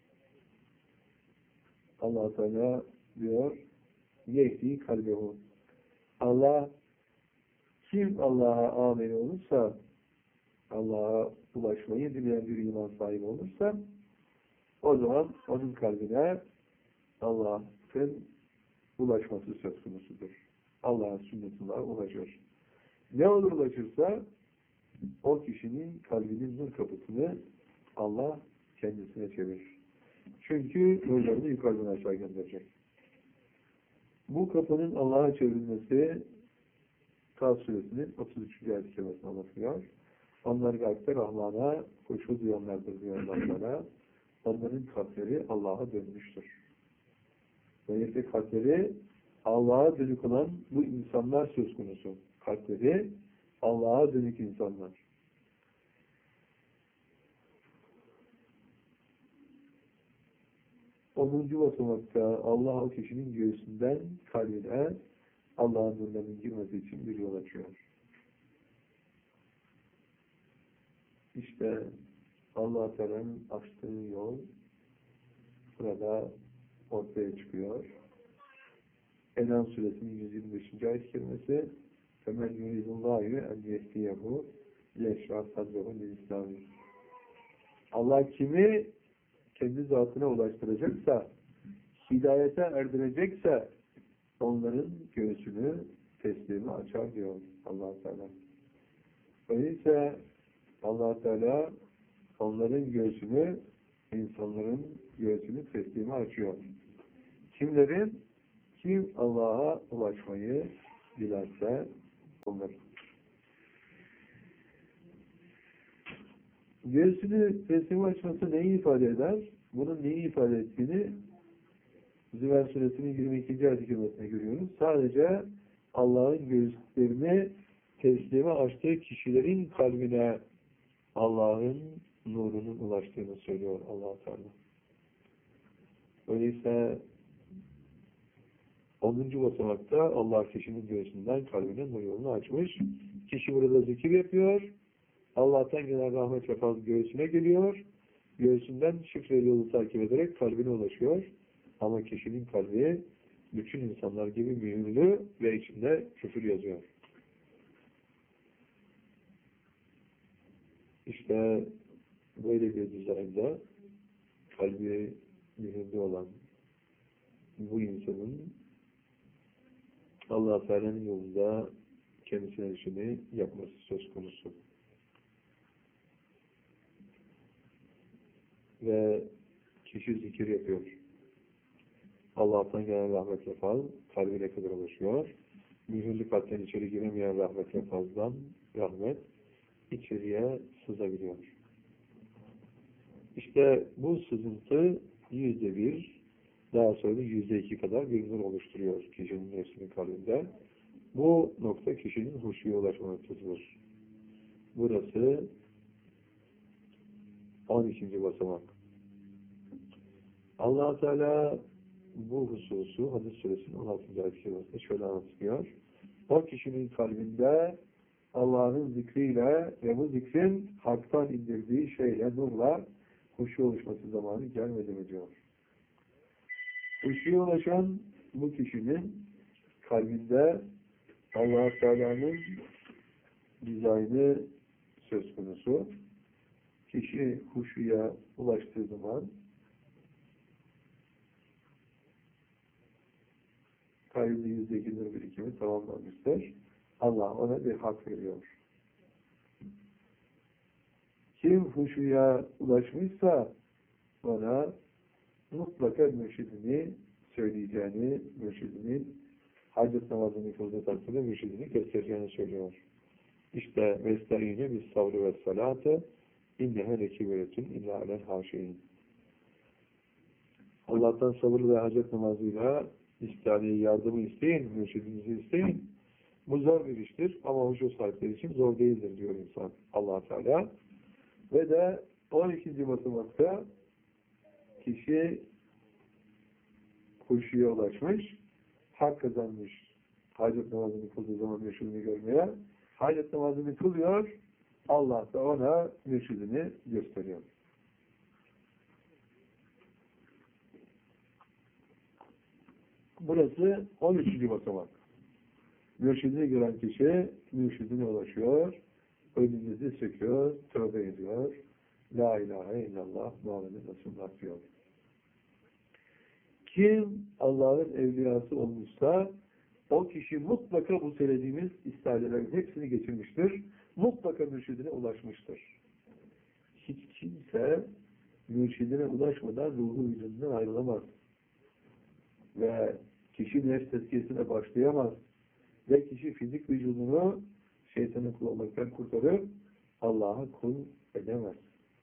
Allah Teala diyor yehdi kalbehu. Allah kim Allah'a ameli olursa, Allah'a ulaşmayı dileyen bir iman sahibi olursa o zaman onun kalbine Allah'ın ulaşması söz konusudur. Allah'ın sünnetine ulaşır. Ne olur ulaşırsa o kişinin kalbinin nur kapısını Allah kendisine çevirir. Çünkü nurlarını yukarıdan aşağı gönderecek. Bu kapının Allah'a çevrilmesi Kaf suresinin otuz üçüncü ayet-i kerimesine anlatıyor. Onlar kalpte Rahman'a koşu duyanlardır diyor Allah'lara. Onların kalpleri Allah'a dönmüştür. Böylece kalpleri Allah'a dönük olan bu insanlar söz konusu. Kalpleri Allah'a dönük insanlar. onuncu basamakta Allah o kişinin göğsünden kalbine Allah'ın nurlarının girmesi için bir yol açıyor. İşte Allah Teala'nın açtığı yol burada ortaya çıkıyor. En'am suresinin yüz yirmi beşinci ayet-i kerimesi فَمَنْ يُرِيدُ اللّٰهُ اَنْ يَهْدِيَهُ يَشْرَى صَدْرَهُ لِلْإِسْلَامِ. Allah kimi kendi zatına ulaştıracaksa, hidayete erdirecekse onların göğsünü teslimi açar diyor Allah Teala. Öyleyse Allah Teala onların göğsünü, insanların göğsünü teslimi açıyor. Kimlerin? Kim Allah'a ulaşmayı, dilerse olur. Göğsünü teslim açması neyi ifade eder? Bunun neyi ifade ettiğini Zümer Suresinin yirmi ikinci ayet-i kerimesinde görüyoruz. Sadece Allah'ın göğüslerini teslime açtığı kişilerin kalbine Allah'ın nurunun ulaştığını söylüyor Allah-u Teala. Öyleyse onuncu basamakta Allah kişinin göğsünden kalbine nur yolunu açmış. Kişi burada zikir yapıyor. Allah'tan gelen rahmet ve fazl göğsüne geliyor. Göğsünden şifre yolu takip ederek kalbine ulaşıyor. Ama kişinin kalbi bütün insanlar gibi mühürlü ve içinde küfür yazıyor. İşte böyle bir dizaynda kalbi mühürlü olan bu insanın Allah-u Teala'nın yolunda kendisine işini yapması söz konusu. Ve kişi zikir yapıyor. Allah'tan gelen rahmet ve fazl kalbine kadar ulaşıyor. Mühürlü kalpten içeri giremeyen rahmet ve fazldan rahmet içeriye sızabiliyor. İşte bu sızıntı yüzde bir, daha sonra yüzde iki kadar bir nur oluşturuyor kişinin nefsinin kalbinde. Bu nokta kişinin huşuya ulaşma noktasıdır. Burası on ikinci basamak. Allah-u Teala bu hususu Hadis Suresinin on altıncı ayet-i kerimesinde şöyle anlatıyor. O kişinin kalbinde Allah'ın zikriyle ve bu zikrin haktan indirdiği şeyle, nurla huşu oluşması zamanı gelmedi mi diyor. Huşuya ulaşan bu kişinin kalbinde Allah-u Teala'nın dizaynı söz konusu. Kişi huşuya ulaştığı zaman kalbinde yüzde iki nur birikimi tamamlanmıştır. Allah ona bir hak veriyor. Kim huşuya ulaşmışsa ona mutlaka mürşidini söyleyeceğini, mürşidinin hacet namazını kıldığı takdirde mürşidini göstereceğini söylüyor. İşte vesta'ine bis sabrı ve salatı innehe lekiberetün illa alel haşeyin. Allah'tan sabır ve hacet namazıyla istihaniye yardımı isteyin, mürşidinizi isteyin. Bu zor bir iştir ama huşu sahipleri için zor değildir diyor insan Allah-u Teala. Ve de on ikinci basamakta kişi huşuya ulaşmış, hak kazanmış, hacet namazını kıldığı zaman mürşidini görmeye, hacet namazını kılıyor, Allah da ona mürşidini gösteriyor. Burası on üçüncü basamak. Mürşidini gören kişi mürşidine ulaşıyor, önünüzü söküyor, tövbe ediyor, La ilahe illallah Muhammed Resulullah diyor. Kim Allah'ın evliyası olmuşsa o kişi mutlaka bu söylediğimiz istihadelerin hepsini geçirmiştir. Mutlaka mürşidine ulaşmıştır. Hiç kimse mürşidine ulaşmadan ruhu vücudundan ayrılamaz. Ve kişi nefs tezkiyesine başlayamaz. Ve kişi fizik vücudunu şeytanın kul olmaktan kurtarıp Allah'a kul edemez.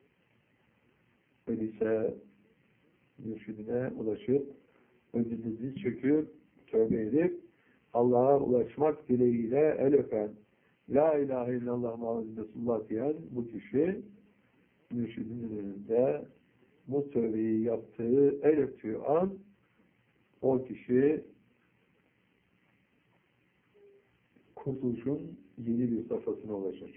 Öyleyse mürşidine ulaşıp önünde diz çöküp tövbe edip Allah'a ulaşmak dileğiyle el öpen La ilahe illallah Muhammed Resulullah diyen bu kişi mürşidinin önünde bu tövbeyi yaptığı el öptüğü an o kişi kurtuluşun yeni bir safhasına ulaşır.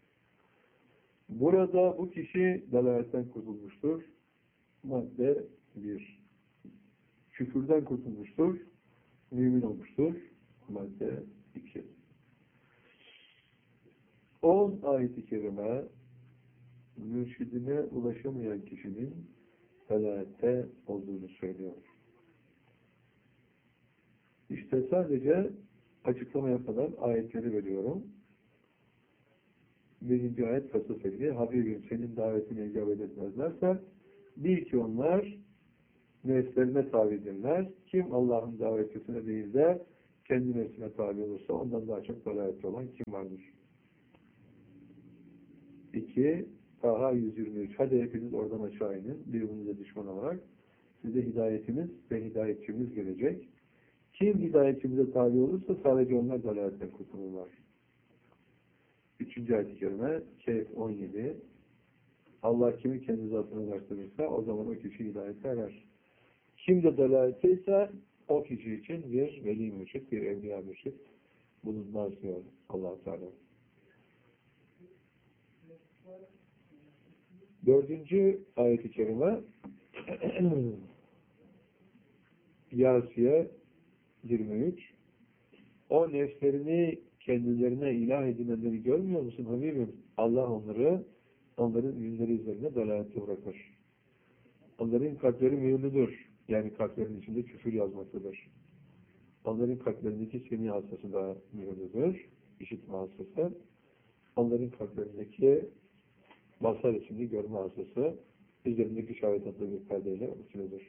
Burada bu kişi dalaletten kurtulmuştur. Madde bir. Küfürden kurtulmuştur. Mümin olmuştur. Madde iki. On ayet-i kerime mürşidine ulaşamayan kişinin dalalette olduğunu söylüyor. İşte sadece açıklama yapmadan ayetleri veriyorum. Birinci ayet Kasas elli. Habibim senin davetine icabet etmezlerse bil ki onlar nefslerine tabidirler. Kim Allah'ın davetçisine değil de kendi nefsine tabi olursa ondan daha çok dalalette olan kim vardır? İki, Taha yüz yirmi üç. Hadi hepiniz oradan aşağı inin. Birbirinize düşman olarak. Size hidayetimiz ve hidayetçimiz gelecek. Kim hidayetçimize tabi olursa sadece onlar dalaletten kurtulurlar. Üçüncü ayet-i kerime Kehf on yedi. Allah kimi kendi zatına ulaştırırsa o zaman o kişi hidayete erer. Kim de dalaletteyse o kişi için bir veli mürşit, bir evliya mürşit bulunmaz diyor Allah-u Teala. Dördüncü ayet-i kerime Yasiye yirmi üç. O nefslerini kendilerine ilah edinenleri görmüyor musun Habibim? Allah onları onların yüzleri üzerine dalalette bırakır. Onların kalpleri mühürlüdür. Yani kalplerin içinde küfür yazmaktadır. Onların kalplerindeki semi hastası da mühürlüdür. İşitme hastası. Onların kalplerindeki basar içinde görme hastası üzerindeki şahit adlı bir perdeyle örtülüdür.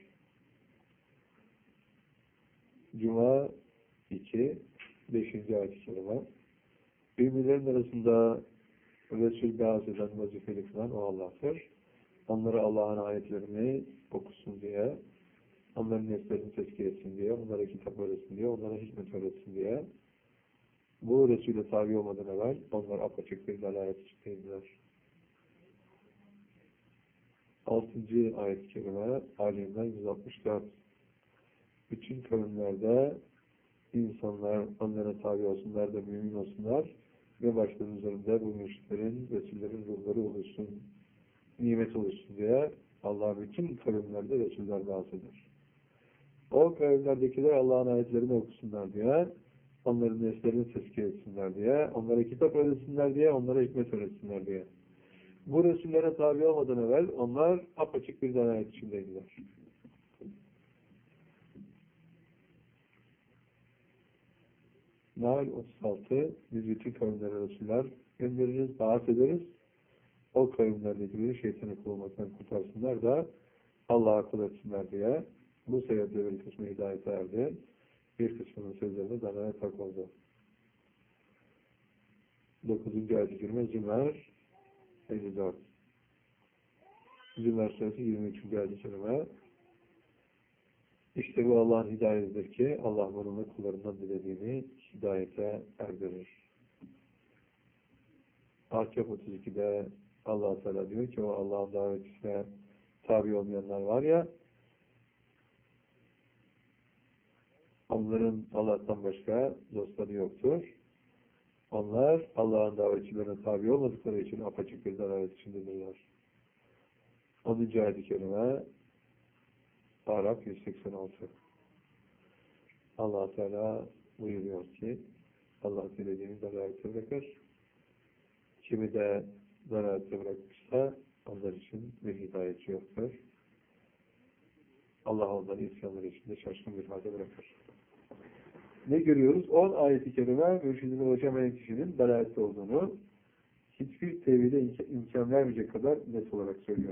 Cuma iki beşinci ayet-i kerime. Müminlerin arasında Resul beaz eden, vazifeli kılan o Allah'tır. Onları Allah'ın ayetlerini okusun diye, onların nefslerini tezkiye etsin diye, onlara kitap öğretsin diye, onlara hikmet öğretsin diye. Bu Resul'e tabi olmadan evvel onlar apaçık bir dalalet içindeydiler. Altıncı ayet-i kerime Ali İmran yüz altmış dört. Bütün kavimlerde insanlar onlara tabi olsunlar da mümin olsunlar ve başlarının üzerinde bu mürşitlerin, Resullerin ruhları oluşsun, nimet oluşsun diye Allah bütün kavimlerde Resuller bahseder. O kavimlerdekiler Allah'ın ayetlerini okusunlar diye, onların nefslerini tezkiye etsinler diye, onlara kitap öğretsinler diye, onlara hikmet öğretsinler diye. Bu Resullere tabi olmadan evvel onlar apaçık bir dalalet içindeydiler. Nahl otuz altı. Biz bütün kavimlere Resuller göndeririz, davet ederiz. O kavimlerdekileri şeytanı kullanmaktan kurtarsınlar da Allah'a akıl etsinler diye. Bu sebeple bir kısmı hidayete erdi. Bir kısmının sözlerine dalalet hak oldu. dokuzuncu ayet-i kerime Zümer elli dört. Zümer suresi yirmi üçüncü ayet-i kerime. İşte bu Allah'ın hidayetidir ki Allah bununla kullarından dilediğini hidayete erdirir. Ahkâf otuz iki'de Allah Teala diyor ki o Allah'ın davetine tabi olmayanlar var ya, onların Allah'tan başka dostları yoktur. Onlar Allah'ın davetçilerine tabi olmadıkları için apaçık bir dalalet içindedirler. onuncu ayet-i kerime Araf yüz seksen altı. Allah Teala buyuruyor ki Allah dilediğini dalalete bırakır. Kimi de dalalete bırakmışsa onlar için bir hidayetçi yoktur. Allah onları isyanları içinde şaşkın bir halde bırakır. Ne görüyoruz? on ayet-i kerime mürşidine ulaşamayan kişinin dalalette olduğunu hiçbir tevhide imkan vermeyecek kadar net olarak söylüyor.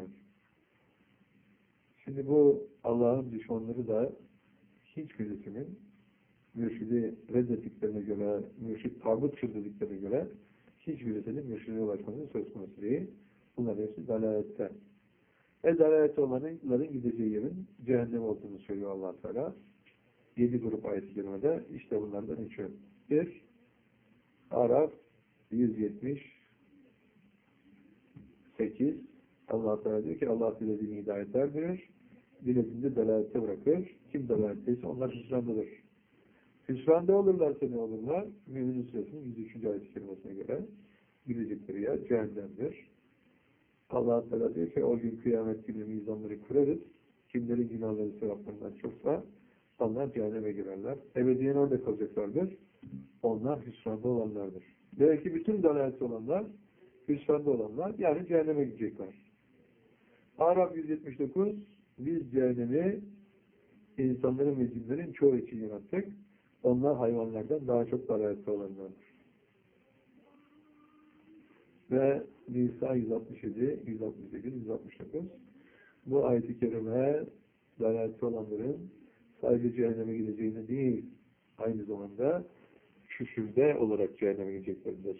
Şimdi bu Allah'ın düşmanları da hiçbirisinin mürşidi reddettiklerine göre, mürşid tağutçu dediklerine göre hiçbirisinin mürşide ulaşmasının söz konusu değil. Bunlar hepsi dalalette. E dalalette olanların gideceği yerin cehennem olduğunu söylüyor Allah Teala. Yedi grup ayet-i kerimede işte bunlardan üçü. Bir, Araf yüz yetmiş sekiz. Allah Teala diyor ki Allah dilediğini hidayet erdirir, dilediğinde dalalette bırakır. Kim dalaletteyse onlar hüsrandadır. Hüsranda olurlarsa ne olurlar? Mü'minin suresinin yüz üçüncü ayet-i kerimesine göre gidecekleri yer cehennemdir. Allah Teala diyor ki o gün kıyamet günü mizanları kurarız. Kimlerin günahları sevaplarından çoksa onlar cehenneme girerler. Ebediyen orada kalacaklardır. Onlar hüsranda olanlardır. Demek ki bütün dalalette olanlar hüsranda olanlar yani cehenneme gidecekler. Araf yüz yetmiş dokuz biz cehennemi insanların ve cinlerin çoğu için yarattık. Onlar hayvanlardan daha çok dalalette olanlardır. Ve Nisa yüz altmış yedi, yüz altmış sekiz, yüz altmış dokuz bu ayet-i kerime dalalette olanların sadece cehenneme gideceğine değil, aynı zamanda küfürde olarak cehenneme gideceklerdir.